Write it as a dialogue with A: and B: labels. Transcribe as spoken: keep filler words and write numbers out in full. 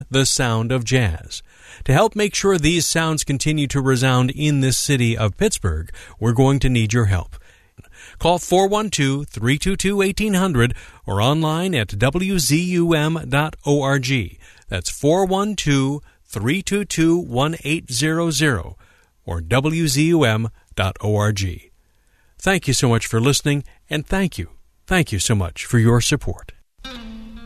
A: the sound of jazz. To help make sure these sounds continue to resound in this city of Pittsburgh, we're going to need your help. Call four one two, three two two, one eight hundred or online at w z u m dot org. That's four one two, three two two, one eight hundred or w z u m dot org. Thank you so much for listening, and thank you, thank you so much for your support.